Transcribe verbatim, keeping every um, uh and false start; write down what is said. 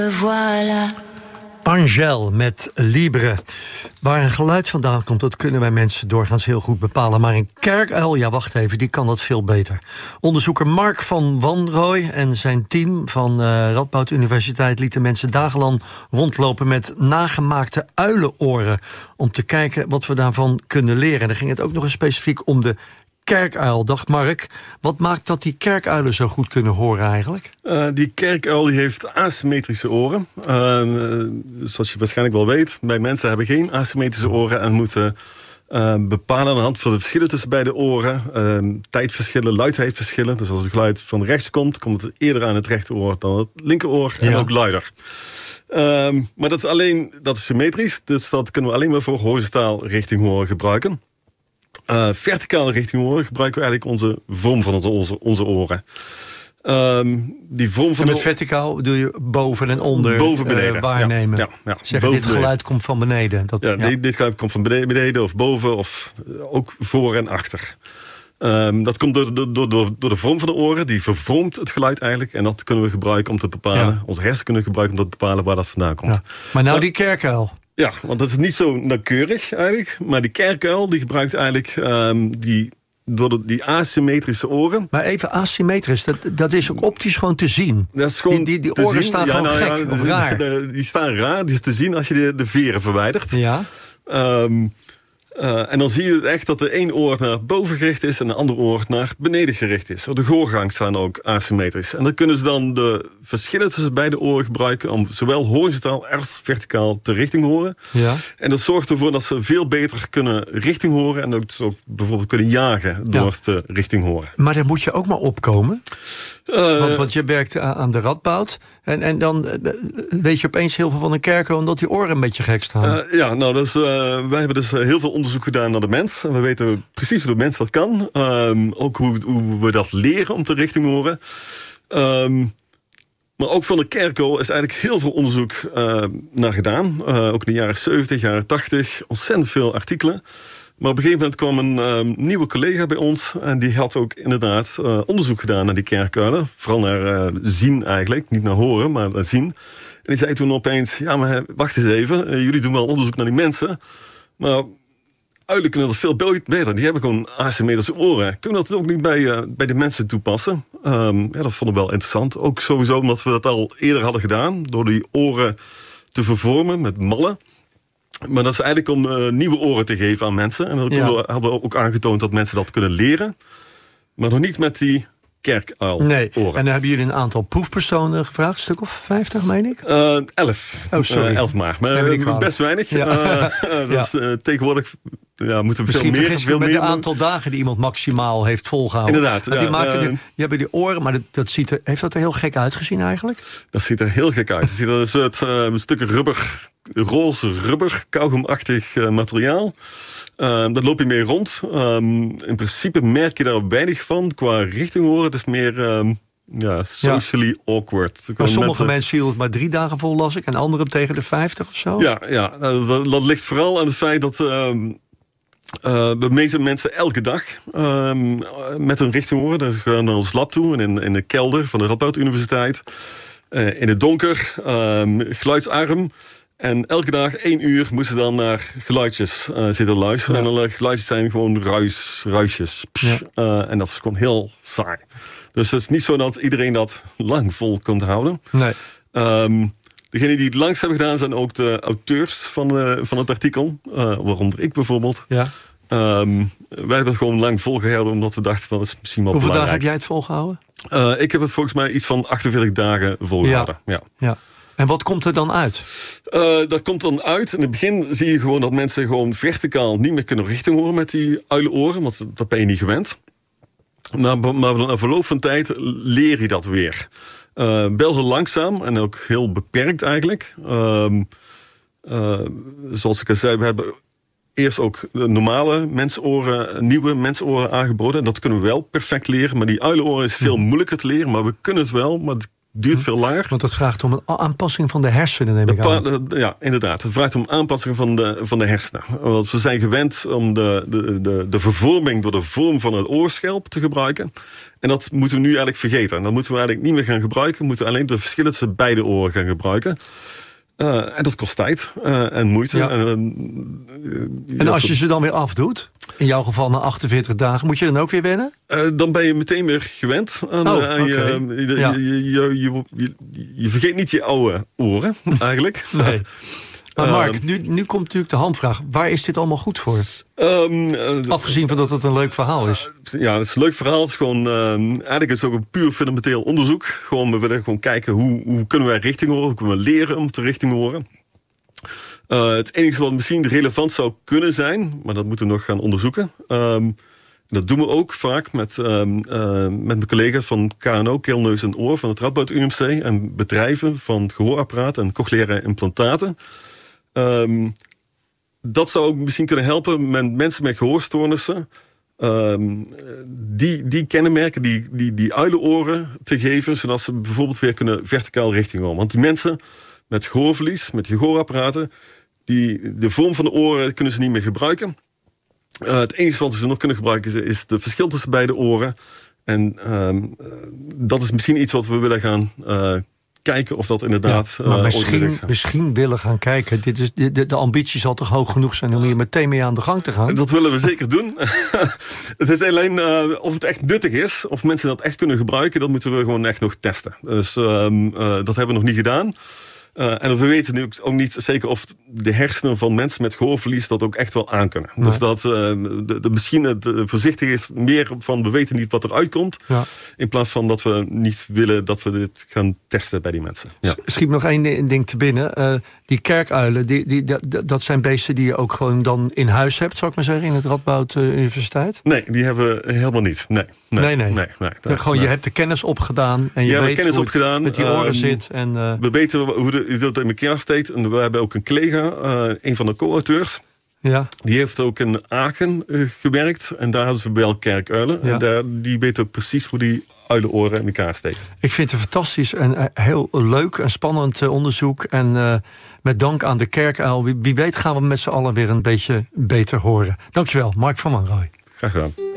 Voilà. Angèle met Libre. Waar een geluid vandaan komt, dat kunnen wij mensen doorgaans heel goed bepalen. Maar een kerkuil, ja wacht even, die kan dat veel beter. Onderzoeker Mark van Wanrooy en zijn team van uh, Radboud Universiteit lieten mensen dagenlang rondlopen met nagemaakte uilenoren, om te kijken wat we daarvan kunnen leren. En dan ging het ook nog eens specifiek om de kerkuil. Dag Mark, wat maakt dat die kerkuilen zo goed kunnen horen eigenlijk? Uh, die kerkuil die heeft asymmetrische oren. Uh, zoals je waarschijnlijk wel weet, wij mensen hebben geen asymmetrische oren en moeten uh, bepalen aan de hand van de verschillen tussen beide oren. Uh, tijdverschillen, luidheidsverschillen. Dus als het geluid van rechts komt, komt het eerder aan het rechteroor dan het linkeroor en ja. ook luider. Uh, maar dat is alleen, dat is symmetrisch, dus dat kunnen we alleen maar voor horizontaal richting horen gebruiken. Uh, verticaal richting horen gebruiken we eigenlijk onze vorm van het, onze, onze oren. Um, die vorm van en met de... verticaal bedoel je boven en onder boven beneden. Uh, waarnemen. Ja, ja, ja. Zeg, dit geluid beneden. komt van beneden. Dat, ja, ja. Dit, dit geluid komt van beneden of boven of ook voor en achter. Um, dat komt door, door, door, door de vorm van de oren. Die vervormt het geluid eigenlijk. En dat kunnen we gebruiken om te bepalen. Ja. Onze hersenen kunnen gebruiken om te bepalen waar dat vandaan komt. Ja. Maar nou maar, die kerkuil. Ja, want dat is niet zo nauwkeurig eigenlijk. Maar die kerkuil die gebruikt eigenlijk um, die, door de, die asymmetrische oren. Maar even asymmetrisch, dat, dat is ook optisch gewoon te zien. Dat is gewoon die die, die oren zien. staan ja, gewoon nou, gek ja, of raar. De, de, die staan raar, die is te zien als je de, de veren verwijdert. Ja. Um, Uh, en dan zie je echt dat de één oor naar boven gericht is en de andere oor naar beneden gericht is. De gehoorgang staan ook asymmetrisch. En dan kunnen ze dan de verschillen tussen beide oren gebruiken om zowel horizontaal als verticaal te richting horen. Ja. En dat zorgt ervoor dat ze veel beter kunnen richting horen en ook, dus ook bijvoorbeeld kunnen jagen door ja. te richting horen. Maar daar moet je ook maar opkomen. Uh, want, want je werkt aan de Radboud. En, en dan weet je opeens heel veel van een kerkuil omdat die oren een beetje gek staan. Uh, ja, nou, dus, uh, wij hebben dus heel veel onderzoek gedaan naar de mens. En we weten precies hoe de mens dat kan. Um, ook hoe, hoe we dat leren om te richting horen. Um, maar ook van de kerkuil is eigenlijk heel veel onderzoek uh, naar gedaan. Uh, ook in de jaren zeventig, jaren tachtig. Ontzettend veel artikelen. Maar op een gegeven moment kwam een uh, nieuwe collega bij ons. En die had ook inderdaad uh, onderzoek gedaan naar die kerkuilen. Vooral naar uh, zien eigenlijk. Niet naar horen, maar naar zien. En die zei toen opeens, ja maar wacht eens even. Uh, jullie doen wel onderzoek naar die mensen. Maar uilen kunnen dat veel beter. Die hebben gewoon asymmetrische oren. Kunnen we dat ook niet bij, uh, bij de mensen toepassen? Um, ja, dat vonden we wel interessant. Ook sowieso omdat we dat al eerder hadden gedaan. Door die oren te vervormen met mallen. Maar dat is eigenlijk om uh, nieuwe oren te geven aan mensen. En dan ja. hebben we ook aangetoond dat mensen dat kunnen leren. Maar nog niet met die kerkuil-oren. Nee, en dan hebben jullie een aantal proefpersonen gevraagd. Een stuk of vijftig, meen ik? Uh, elf. Oh, sorry. Uh, elf maar. Maar uh, best weinig. Ja. Uh, dus, uh, tegenwoordig ja, moeten we Misschien veel meer. Veel met meer het aantal dagen die iemand maximaal heeft volgehouden. Inderdaad. Ja, die, ja, maken uh, de, die hebben die oren, maar dat, dat ziet er, heeft dat er heel gek uitgezien eigenlijk? Dat ziet er heel gek uit. Het ziet er een soort uh, een stuk rubber, roze rubber, kauwgomachtig uh, materiaal. Uh, dat loop je mee rond. Um, in principe merk je daar weinig van qua richting horen. Het is meer um, ja, socially ja. awkward. Maar sommige mensen, mensen hielden het maar drie dagen vol, las ik. En anderen tegen de vijftig of zo. Ja, ja dat, dat ligt vooral aan het feit dat Um, Uh, de meeste mensen elke dag uh, met hun richting horen. Dan gaan we naar ons lab toe in, in de kelder van de Radboud Universiteit. Uh, in het donker, uh, geluidsarm. En elke dag één uur moesten dan naar geluidjes uh, zitten luisteren. Ja. En de geluidjes zijn gewoon ruis, ruisjes. Psh, ja. uh, en dat is gewoon heel saai. Dus het is niet zo dat iedereen dat lang vol kunt houden. Nee. Um, Degenen die het langst hebben gedaan zijn ook de auteurs van, de, van het artikel. Uh, waaronder ik bijvoorbeeld. Ja. Um, wij hebben het gewoon lang volgehouden omdat we dachten, dat is misschien wel Hoeveel belangrijk. dagen heb jij het volgehouden? Uh, ik heb het volgens mij iets van achtenveertig dagen volgehouden. Ja. Ja. Ja. En wat komt er dan uit? Uh, dat komt dan uit. In het begin zie je gewoon dat mensen gewoon verticaal niet meer kunnen richting horen met die uilenoren. Want dat ben je niet gewend. Maar, maar na verloop van tijd leer je dat weer. Uh, wel heel langzaam en ook heel beperkt eigenlijk. Uh, uh, zoals ik al zei, we hebben eerst ook normale mensenoren, nieuwe mensenoren aangeboden. Dat kunnen we wel perfect leren. Maar die uilenoren is veel moeilijker te leren. Maar we kunnen het wel, maar het duurt veel langer. Want dat vraagt om een aanpassing van de hersenen, neem ik aan. Pa- ja, inderdaad. Het vraagt om aanpassing van de, van de hersenen. Want we zijn gewend om de, de, de, de vervorming door de vorm van het oorschelp te gebruiken. En dat moeten we nu eigenlijk vergeten. En dat moeten we eigenlijk niet meer gaan gebruiken. We moeten alleen de verschillen tussen beide oren gaan gebruiken. Uh, en dat kost tijd uh, en moeite. Ja. En, uh, en als je ze dan weer afdoet, in jouw geval na achtenveertig dagen, moet je dan ook weer wennen? Uh, dan ben je meteen weer gewend. Aan, oh, aan je, okay. je, ja. je, je, je, je, je vergeet niet je oude oren, eigenlijk. Nee. Maar Mark, uh, nu, nu komt natuurlijk de hamvraag. Waar is dit allemaal goed voor? Um, uh, Afgezien van dat het een leuk verhaal is. Uh, ja, het is een leuk verhaal. Het is gewoon, uh, eigenlijk is het ook een puur fundamenteel onderzoek. Gewoon, we willen gewoon kijken hoe, hoe kunnen wij richting horen. Hoe kunnen we leren om te richting horen. Uh, het enige wat misschien relevant zou kunnen zijn, maar dat moeten we nog gaan onderzoeken. Um, dat doen we ook vaak met, um, uh, met mijn collega's van K N O, keel, neus en oor van het Radboud U M C en bedrijven van gehoorapparaten en cochleaire implantaten. Um, dat zou ook misschien kunnen helpen met mensen met gehoorstoornissen. Um, die, die kenmerken, die, die, die uilenoren te geven, zodat ze bijvoorbeeld weer kunnen verticaal richting horen. Want die mensen met gehoorverlies, met gehoorapparaten, die, de vorm van de oren kunnen ze niet meer gebruiken. Uh, het enige wat ze nog kunnen gebruiken is, is de verschil tussen beide oren. En um, dat is misschien iets wat we willen gaan uh, kijken of dat inderdaad... Ja, maar uh, misschien, misschien willen gaan kijken. Dit is, de, de ambitie zal toch hoog genoeg zijn om hier meteen mee aan de gang te gaan? Dat willen we zeker doen. Het is alleen uh, of het echt nuttig is, of mensen dat echt kunnen gebruiken, dat moeten we gewoon echt nog testen. Dus um, uh, dat hebben we nog niet gedaan. Uh, en we weten nu ook niet zeker of de hersenen van mensen met gehoorverlies dat ook echt wel aankunnen. Nee. Dus dat uh, de, de, misschien het uh, voorzichtig is meer van we weten niet wat eruit komt. Ja. In plaats van dat we niet willen dat we dit gaan testen bij die mensen. Ja. Schiet me nog één ding te binnen. Uh, die kerkuilen, die, die, dat, dat zijn beesten die je ook gewoon dan in huis hebt, zou ik maar zeggen, in het Radboud uh, Universiteit? Nee, die hebben we helemaal niet. Nee, nee, nee. nee. nee, nee dat, gewoon, nee. Je hebt de kennis opgedaan en je ja, weet kennis hoe opgedaan. het met die oren um, zit. En, uh, we weten hoe de dat in elkaar steekt. En we hebben ook een collega, uh, een van de co-auteurs. Ja. Die heeft ook in Aachen uh, gewerkt. En daar hadden ze bij kerkuilen. Ja. En daar, die weet ook precies hoe die uilenoren in elkaar steken. Ik vind het fantastisch en uh, heel leuk en spannend uh, onderzoek. En uh, met dank aan de kerkuil. Wie, wie weet gaan we met z'n allen weer een beetje beter horen. Dankjewel, Mark van Wanrooij. Graag gedaan.